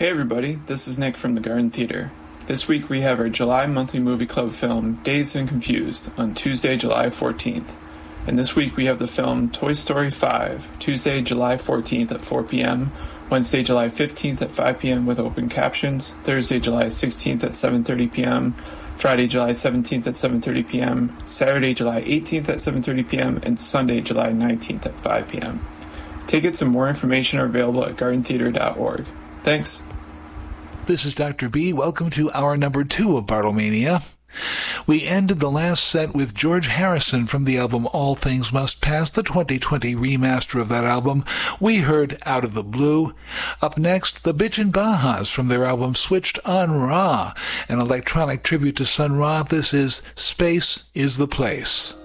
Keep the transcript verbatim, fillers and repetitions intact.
Hey everybody, this is Nick from the Garden Theater. This week we have our July monthly movie club film, Dazed and Confused, on Tuesday, July fourteenth. And this week we have the film Toy Story five, Tuesday, July fourteenth at four p.m., Wednesday, July fifteenth at five p.m. with open captions, Thursday, July sixteenth at seven thirty p.m., Friday, July seventeenth at seven thirty p.m., Saturday, July eighteenth at seven thirty p.m., and Sunday, July nineteenth at five p.m. Tickets and more information are available at garden theater dot org. Thanks. This is Doctor B. Welcome to hour number two of Bartlemania. We ended the last set with George Harrison from the album All Things Must Pass, the twenty twenty remaster of that album. We heard Out of the Blue. Up next, the Bitchin' Bajas from their album Switched on Ra, an electronic tribute to Sun Ra. This is Space is the Place.